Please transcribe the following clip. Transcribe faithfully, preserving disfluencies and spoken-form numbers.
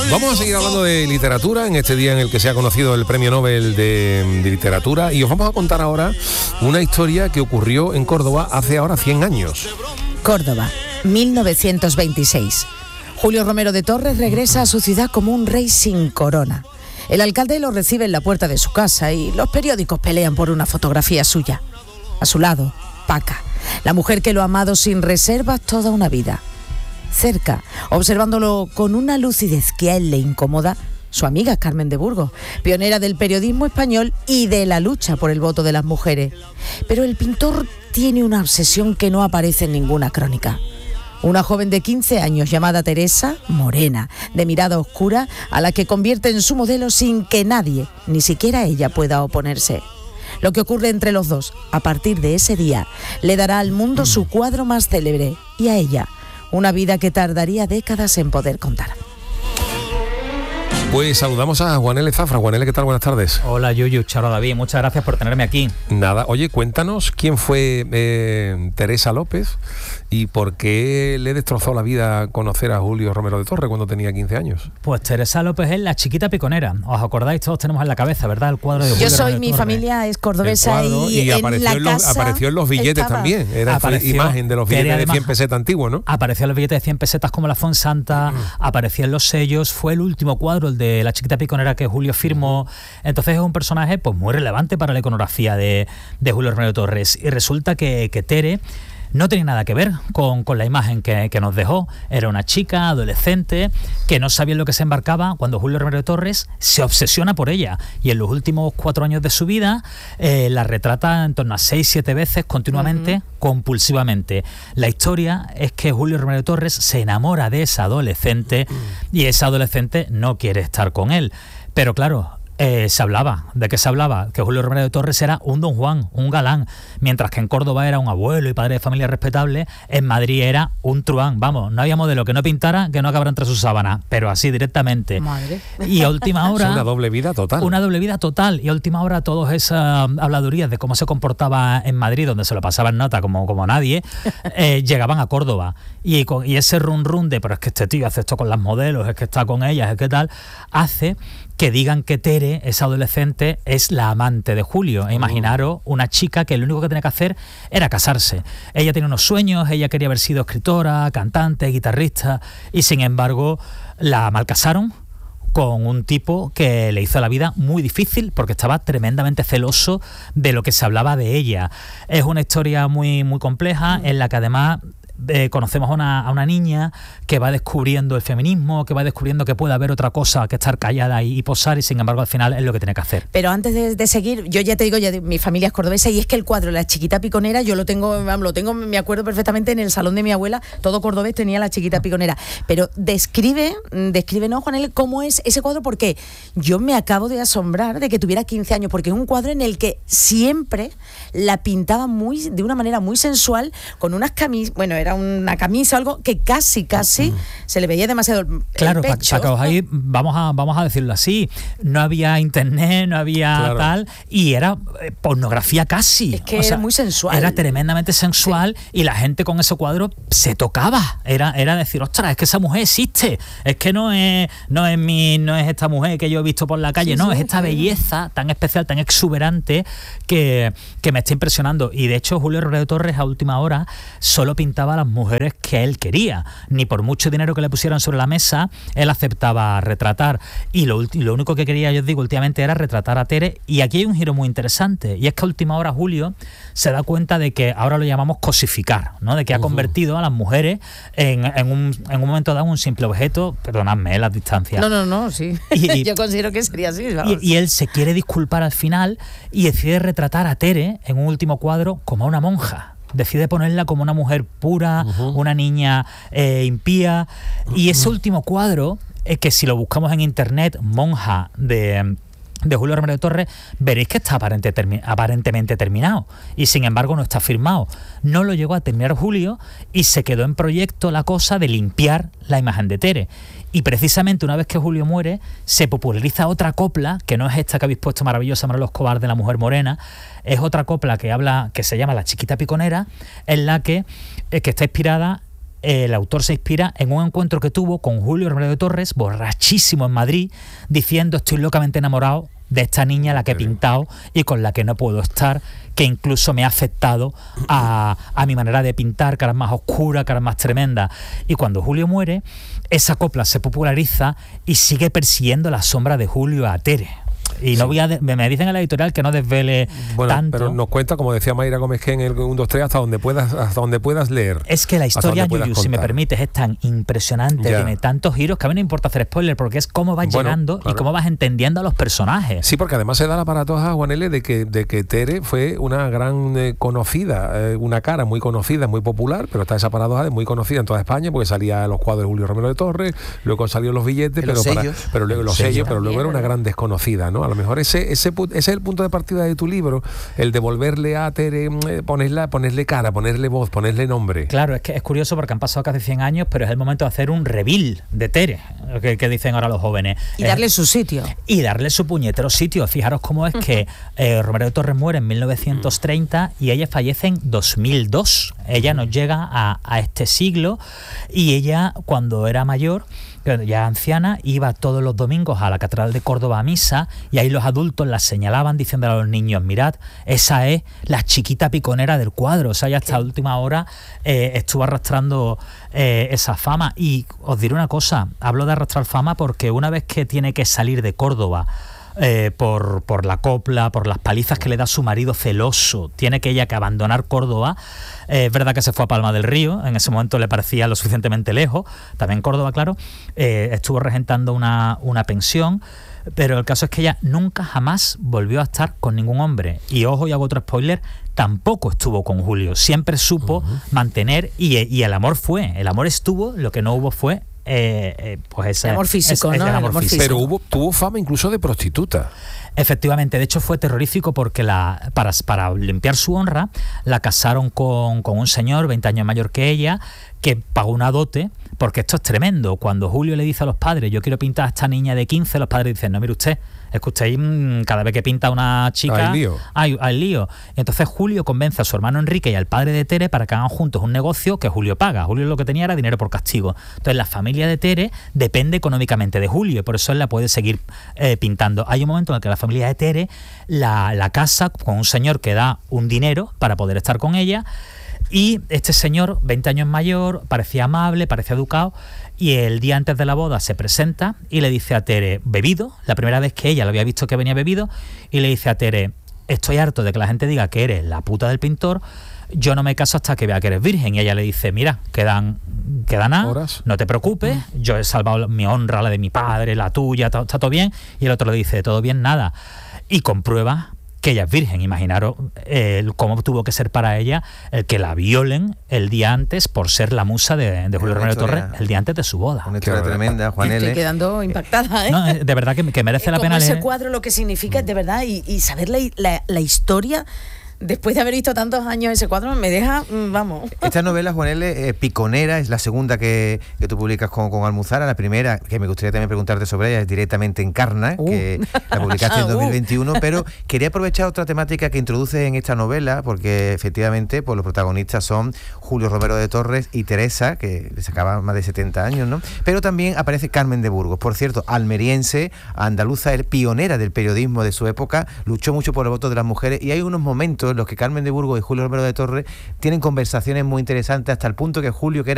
Vamos a seguir hablando de literatura en este día en el que se ha conocido el Premio Nobel de, de Literatura, y os vamos a contar ahora una historia que ocurrió en Córdoba hace ahora cien años. Córdoba, mil novecientos veintiséis. Julio Romero de Torres regresa a su ciudad como un rey sin corona. El alcalde lo recibe en la puerta de su casa y los periódicos pelean por una fotografía suya. A su lado, Paca, la mujer que lo ha amado sin reservas toda una vida. Cerca, observándolo con una lucidez que a él le incomoda, su amiga Carmen de Burgos, pionera del periodismo español y de la lucha por el voto de las mujeres. Pero el pintor tiene una obsesión que no aparece en ninguna crónica. Una joven de quince años llamada Teresa, morena, de mirada oscura, a la que convierte en su modelo sin que nadie, ni siquiera ella, pueda oponerse. Lo que ocurre entre los dos, a partir de ese día, le dará al mundo su cuadro más célebre y a ella una vida que tardaría décadas en poder contar. Pues saludamos a Juan L. Zafra. Juan L., ¿qué tal? Buenas tardes. Hola, Yuyu, Charo David, muchas gracias por tenerme aquí. Nada, oye, cuéntanos quién fue eh, Teresa López y por qué le destrozó la vida conocer a Julio Romero de Torres cuando tenía quince años. Pues Teresa López es la chiquita piconera. ¿Os acordáis? Todos tenemos en la cabeza, ¿verdad? El cuadro de Julio Yo soy, Romero de mi Torres. familia es cordobesa y, y en apareció, la en los, casa apareció en los billetes estaba. también. Era Apareció, imagen de los billetes de además, cien pesetas antiguos, ¿no? Apareció en los billetes de cien pesetas como la Fonsanta, mm. apareció en los sellos, fue el último cuadro, el de la chiquita piconera que Julio firmó. Entonces es un personaje pues muy relevante para la iconografía de, de Julio Romero de Torres. Y resulta que, que Tere no tenía nada que ver con, con la imagen que, que nos dejó. Era una chica adolescente que no sabía en lo que se embarcaba cuando Julio Romero de Torres se obsesiona por ella. Y en los últimos cuatro años de su vida eh, la retrata en torno a seis, siete veces continuamente, uh-huh. compulsivamente. La historia es que Julio Romero de Torres se enamora de esa adolescente uh-huh. y esa adolescente no quiere estar con él. Pero claro, eh, se hablaba, ¿de qué se hablaba? Que Julio Romero de Torres era un don Juan, un galán, mientras que en Córdoba era un abuelo y padre de familia respetable, en Madrid era un truán. Vamos, no había modelo que no pintara que no acabara entre sus sábanas, pero así directamente. Madre. Y a última hora... Es una doble vida total. Una doble vida total. Y a última hora todas esas habladurías de cómo se comportaba en Madrid, donde se lo pasaba en nota como, como nadie, eh, llegaban a Córdoba. Y, con, y ese run run de, pero es que este tío hace esto con las modelos, es que está con ellas, es que tal, hace que digan que Tere, esa adolescente, es la amante de Julio. E imaginaros una chica que lo único que tenía que hacer era casarse. Ella tenía unos sueños, ella quería haber sido escritora, cantante, guitarrista, y sin embargo la malcasaron con un tipo que le hizo la vida muy difícil porque estaba tremendamente celoso de lo que se hablaba de ella. Es una historia muy, muy compleja en la que además Eh, conocemos a una, a una niña que va descubriendo el feminismo, que va descubriendo que puede haber otra cosa que estar callada y, y posar, y sin embargo al final es lo que tiene que hacer. Pero antes de, de seguir, yo ya te digo, ya de, mi familia es cordobesa, y es que el cuadro La chiquita piconera yo lo tengo, lo tengo, me acuerdo perfectamente, en el salón de mi abuela, todo cordobés tenía La chiquita piconera. Pero describe, descríbenos, Juanel, cómo es ese cuadro, porque yo me acabo de asombrar de que tuviera quince años, porque es un cuadro en el que siempre la pintaba muy, de una manera muy sensual, con unas camisas, bueno, era una camisa o algo que casi, casi mm. se le veía demasiado el, claro, el pecho. Para pa, pa, ahí, vamos a, vamos a decirlo así, no había internet, no había claro. tal, y era eh, pornografía casi. Es que o era sea, muy sensual. Era tremendamente sensual, sí. Y la gente con ese cuadro se tocaba. Era, era decir, ostras, es que esa mujer existe, es que no es, no es mi, no es esta mujer que yo he visto por la calle, sí, no, sí, es esta sí. belleza tan especial, tan exuberante que, que me está impresionando. Y de hecho Julio Romero de Torres a última hora solo pintaba a las mujeres que él quería, ni por mucho dinero que le pusieran sobre la mesa él aceptaba retratar, y lo, y lo único que quería, yo os digo, últimamente era retratar a Tere. Y aquí hay un giro muy interesante, y es que a última hora Julio se da cuenta de que ahora lo llamamos cosificar, ¿no? De que ha uh-huh. convertido a las mujeres en, en, un, en un momento dado un simple objeto, perdonadme las distancias. No, no, no, sí, y, yo considero que sería así. Y, y él se quiere disculpar al final y decide retratar a Tere en un último cuadro como a una monja. Decide ponerla como una mujer pura, uh-huh. una niña eh, impía. Uh-huh. Y ese último cuadro, es que si lo buscamos en internet, monja de, de Julio Romero de Torres, veréis que está aparente, termi- aparentemente terminado. Y sin embargo no está firmado. No lo llegó a terminar Julio y se quedó en proyecto la cosa de limpiar la imagen de Tere. Y precisamente una vez que Julio muere, se populariza otra copla, que no es esta que habéis puesto maravillosa, Manolo Escobar, de la mujer morena, es otra copla que habla, que se llama La chiquita piconera, en la que, eh, que está inspirada el autor se inspira en un encuentro que tuvo con Julio Romero de Torres, borrachísimo en Madrid, diciendo estoy locamente enamorado de esta niña a la que he pintado y con la que no puedo estar, que incluso me ha afectado a, a mi manera de pintar, caras más oscuras, caras más tremendas. Y cuando Julio muere, esa copla se populariza y sigue persiguiendo la sombra de Julio a Tere. Y no sí. voy a de, me dicen en la editorial que no desvele bueno, tanto. Pero nos cuenta, como decía Mayra Gómez, que en el uno, dos, tres, hasta donde puedas, hasta donde puedas leer. Es que la historia, Yuyu, si me permites, es tan impresionante, ya. tiene tantos giros que a mí no importa hacer spoiler, porque es cómo vas bueno, llegando claro. y cómo vas entendiendo a los personajes. Sí, porque además se da la paratoja, Juan L., de que, de que Tere fue una gran eh, conocida, eh, una cara muy conocida, muy popular, pero está esa paradoja de muy conocida en toda España, porque salía a los cuadros de Julio Romero de Torres, luego salieron los billetes, pero, los para, sellos. pero luego los sellos, pero luego era una gran desconocida, ¿no? A lo mejor ese, ese, ese es el punto de partida de tu libro, el devolverle a Tere, eh, ponerla, ponerle cara, ponerle voz, ponerle nombre. Claro, es que es curioso porque han pasado casi cien años, pero es el momento de hacer un reveal de Tere, que, que dicen ahora los jóvenes. Y darle eh, su sitio. Y darle su puñetero sitio. Fijaros cómo es que eh, Romero de Torres muere en mil novecientos treinta y ella fallece en dos mil dos. Ella nos llega a, a este siglo y ella, cuando era mayor, ya anciana, iba todos los domingos a la Catedral de Córdoba a misa y ahí los adultos la señalaban diciéndole a los niños, mirad, esa es la chiquita piconera del cuadro. O sea, ya hasta la última hora eh, estuvo arrastrando eh, esa fama. Y os diré una cosa, hablo de arrastrar fama porque una vez que tiene que salir de Córdoba Eh, por, por la copla, por las palizas que le da su marido celoso, tiene que ella que abandonar Córdoba. Eh, es verdad que se fue a Palma del Río, en ese momento le parecía lo suficientemente lejos, también Córdoba, claro, eh, estuvo regentando una, una pensión, pero el caso es que ella nunca jamás volvió a estar con ningún hombre. Y ojo, y hago otro spoiler, tampoco estuvo con Julio, siempre supo uh-huh. mantener, y, y el amor fue, el amor estuvo, lo que no hubo fue Eh, eh, pues ese, el amor físico, ese, ¿no? ese el amor el amor físico. Pero hubo, tuvo fama incluso de prostituta. Efectivamente, de hecho fue terrorífico porque la, para, para limpiar su honra la casaron con, con un señor veinte años mayor que ella, que pagó una dote, porque esto es tremendo. Cuando Julio le dice a los padres, yo quiero pintar a esta niña de quince, los padres dicen, no, mire usted, es que usted cada vez que pinta a una chica hay lío. Hay, hay lío. Y entonces Julio convence a su hermano Enrique y al padre de Tere para que hagan juntos un negocio que Julio paga. Julio lo que tenía era dinero por castigo. Entonces la familia de Tere depende económicamente de Julio y por eso él la puede seguir eh, pintando. Hay un momento en el que la familia de Tere la, la casa con un señor que da un dinero para poder estar con ella. Y este señor, veinte años mayor, parecía amable, parecía educado, y el día antes de la boda se presenta y le dice a Tere, bebido, la primera vez que ella lo había visto que venía bebido, y le dice a Tere, estoy harto de que la gente diga que eres la puta del pintor, yo no me caso hasta que vea que eres virgen. Y ella le dice, mira, quedan, quedan nada, no te preocupes, yo he salvado mi honra, la de mi padre, la tuya, está, está todo bien. Y el otro le dice, todo bien, nada. Y comprueba que ella es virgen. Imaginaros eh, cómo tuvo que ser para ella el que la violen el día antes por ser la musa de, de Julio Romero de Torres el día antes de su boda. Una historia tremenda, Juan L. Estoy quedando impactada, ¿eh? No, de verdad que, que merece la pena leer. Ese cuadro lo que significa, de verdad, y, y saber la, la, la historia. Después de haber visto tantos años ese cuadro, me deja, vamos. Esta novela, Juan L., eh, Piconera, es la segunda que, que tú publicas con, con Almuzara. La primera, que me gustaría también preguntarte sobre ella, es Directamente Encarna, uh. que la publicaste en dos mil veintiuno, uh. pero quería aprovechar otra temática que introduces en esta novela, porque efectivamente pues, los protagonistas son Julio Romero de Torres y Teresa, que le sacaba más de setenta años, ¿no? Pero también aparece Carmen de Burgos, por cierto, almeriense, andaluza, pionera del periodismo de su época, luchó mucho por el voto de las mujeres, y hay unos momentos en los que Carmen de Burgos y Julio Romero de Torres tienen conversaciones muy interesantes, hasta el punto que Julio, que era